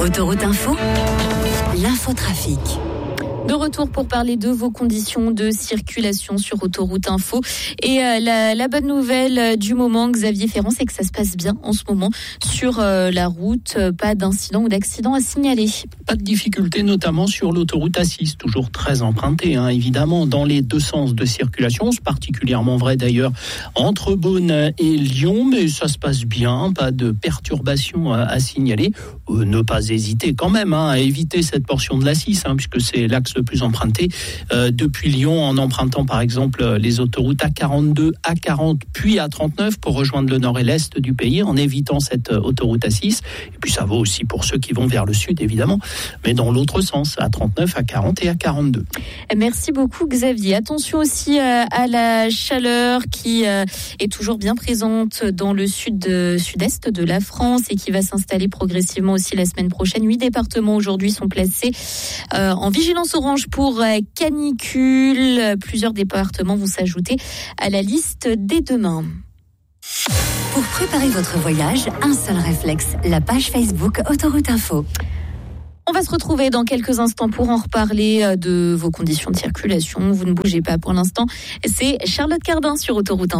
Autoroute Info, l'infotrafic. De retour pour parler de vos conditions de circulation sur Autoroute Info. Et la bonne nouvelle du moment, Xavier Ferrand, c'est que ça se passe bien en ce moment sur la route. Pas d'incident ou d'accident à signaler. Pas de difficulté, notamment sur l'autoroute A6, toujours très empruntée, évidemment, dans les deux sens de circulation. C'est particulièrement vrai d'ailleurs entre Beaune et Lyon, mais ça se passe bien, pas de perturbations à signaler. Ne pas hésiter quand même à éviter cette portion de l'A6, puisque c'est l'axe le plus emprunté depuis Lyon, en empruntant par exemple les autoroutes A42, A40 puis A39 pour rejoindre le nord et l'est du pays, en évitant cette autoroute A6. Et puis ça vaut aussi pour ceux qui vont vers le sud évidemment, mais dans l'autre sens, A39, A40 et A42. Merci beaucoup Xavier. Attention aussi à la chaleur qui est toujours bien présente dans le sud-est de la France et qui va s'installer progressivement aussi la semaine prochaine. 8 départements aujourd'hui sont placés en vigilance orange pour canicule. Plusieurs départements vont s'ajouter à la liste dès demain. Pour préparer votre voyage, un seul réflexe, la page Facebook Autoroute Info. On va se retrouver dans quelques instants pour en reparler de vos conditions de circulation. Vous ne bougez pas pour l'instant. C'est Charlotte Cardin sur Autoroute Info.